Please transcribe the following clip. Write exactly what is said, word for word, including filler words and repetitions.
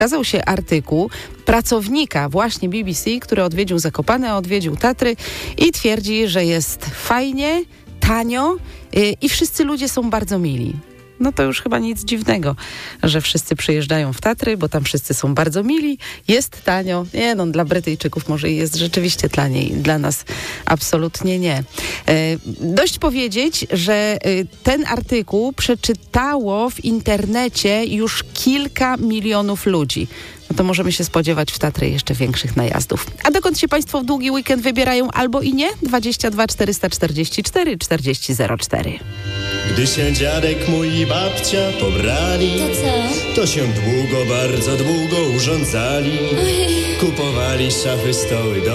ukazał się artykuł pracownika właśnie B B C, który odwiedził Zakopane, odwiedził Tatry i twierdzi, że jest fajnie, tanio yy, i wszyscy ludzie są bardzo mili. No to już chyba nic dziwnego, że wszyscy przyjeżdżają w Tatry, bo tam wszyscy są bardzo mili, jest tanio. Nie no, dla Brytyjczyków może jest rzeczywiście taniej, dla nas absolutnie nie. E, dość powiedzieć, że e, ten artykuł przeczytało w internecie już kilka milionów ludzi. No to możemy się spodziewać w Tatry jeszcze większych najazdów. A dokąd się Państwo w długi weekend wybierają albo i nie? dwadzieścia dwa czterysta czterdzieści cztery czterdzieści zero cztery. Gdy się dziadek mój i babcia pobrali, To co? to się długo, bardzo długo urządzali. Ojej. Kupowali szafy, stoły,